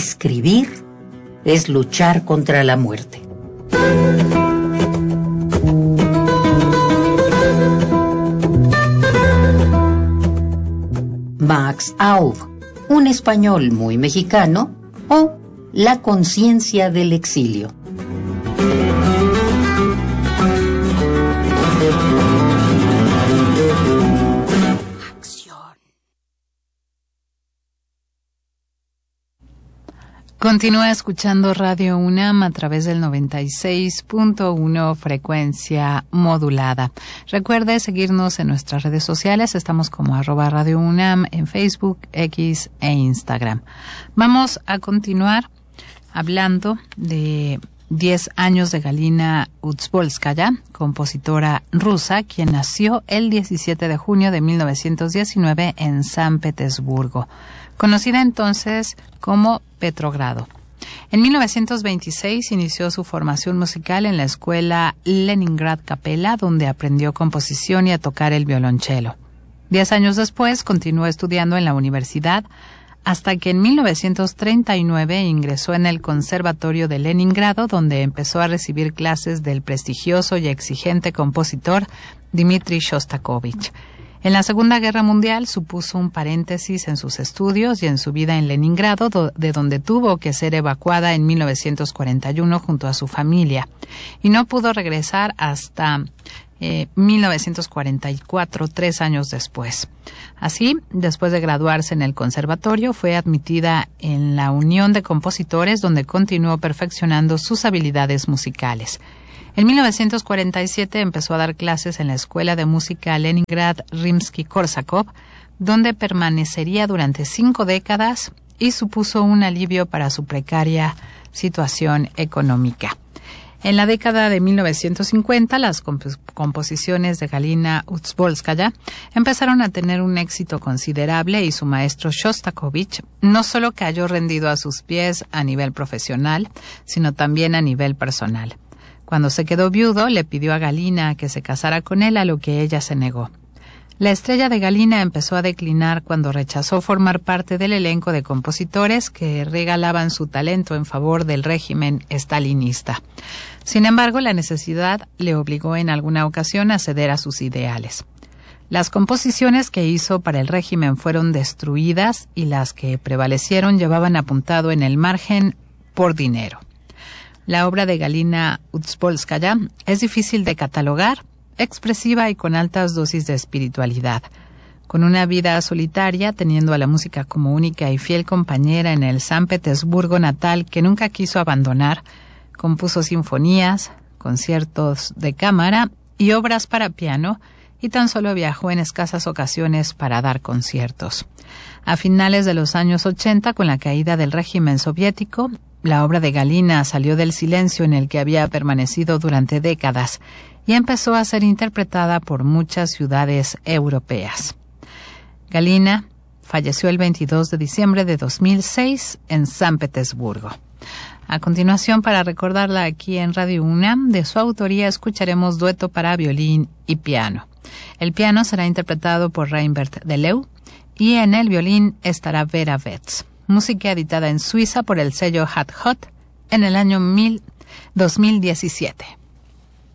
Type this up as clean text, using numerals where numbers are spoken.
escribir es luchar contra la muerte. Max Aub, un español muy mexicano, o La conciencia del exilio. Continúa escuchando Radio UNAM a través del 96.1 frecuencia modulada. Recuerde seguirnos en nuestras redes sociales. Estamos como @Radio UNAM en Facebook, X e Instagram. Vamos a continuar hablando de 10 años de Galina Utsvolskaya, compositora rusa, quien nació el 17 de junio de 1919 en San Petersburgo, conocida entonces como Petrogrado. En 1926 inició su formación musical en la escuela Leningrad Capella, donde aprendió composición y a tocar el violonchelo. 10 años después continuó estudiando en la universidad, hasta que en 1939 ingresó en el Conservatorio de Leningrado, donde empezó a recibir clases del prestigioso y exigente compositor Dmitri Shostakovich. En la Segunda Guerra Mundial supuso un paréntesis en sus estudios y en su vida en Leningrado, de donde tuvo que ser evacuada en 1941 junto a su familia, y no pudo regresar hasta 1944, 3 años después. Así, después de graduarse en el conservatorio, fue admitida en la Unión de Compositores, donde continuó perfeccionando sus habilidades musicales. En 1947 empezó a dar clases en la Escuela de Música Leningrad Rimsky-Korsakov, donde permanecería durante 5 décadas y supuso un alivio para su precaria situación económica. En la década de 1950, las composiciones de Galina Utsvolskaya empezaron a tener un éxito considerable y su maestro Shostakovich no solo cayó rendido a sus pies a nivel profesional, sino también a nivel personal. Cuando se quedó viudo, le pidió a Galina que se casara con él, a lo que ella se negó. La estrella de Galina empezó a declinar cuando rechazó formar parte del elenco de compositores que regalaban su talento en favor del régimen estalinista. Sin embargo, la necesidad le obligó en alguna ocasión a ceder a sus ideales. Las composiciones que hizo para el régimen fueron destruidas y las que prevalecieron llevaban apuntado en el margen por dinero. La obra de Galina Utsvolskaya es difícil de catalogar, expresiva y con altas dosis de espiritualidad. Con una vida solitaria, teniendo a la música como única y fiel compañera en el San Petersburgo natal que nunca quiso abandonar, compuso sinfonías, conciertos de cámara y obras para piano, y tan solo viajó en escasas ocasiones para dar conciertos. A finales de los años 80, con la caída del régimen soviético, la obra de Galina salió del silencio en el que había permanecido durante décadas y empezó a ser interpretada por muchas ciudades europeas. Galina falleció el 22 de diciembre de 2006 en San Petersburgo. A continuación, para recordarla aquí en Radio UNAM, de su autoría escucharemos Dueto para violín y piano. El piano será interpretado por Reinbert Deleu y en el violín estará Vera Betz. Música editada en Suiza por el sello Hat Hot en el año 2017.